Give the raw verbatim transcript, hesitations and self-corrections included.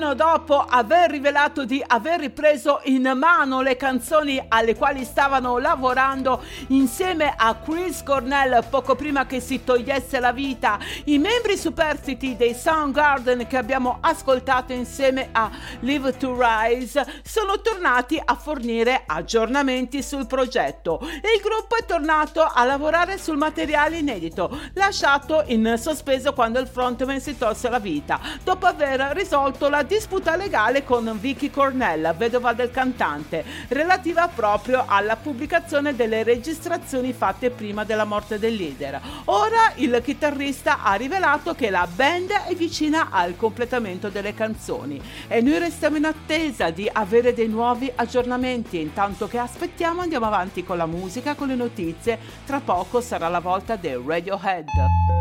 pochettino dopo aver rivelato di aver ripreso in mano le canzoni alle quali stavano lavorando insieme a Chris Cornell poco prima che si togliesse la vita, i membri superstiti dei Soundgarden che abbiamo ascoltato insieme a Live to Rise sono tornati a fornire aggiornamenti sul progetto e il gruppo è tornato a lavorare sul materiale inedito lasciato in sospeso quando il frontman si tolse la vita dopo aver risolto la disputa legale con Vicky Cornell, vedova del cantante, relativa proprio alla pubblicazione delle registrazioni fatte prima della morte del leader. Ora il chitarrista ha rivelato che la band è vicina al completamento delle canzoni e noi restiamo in attesa di avere dei nuovi aggiornamenti. Intanto che aspettiamo andiamo avanti con la musica, con le notizie. Tra poco sarà la volta del Radiohead.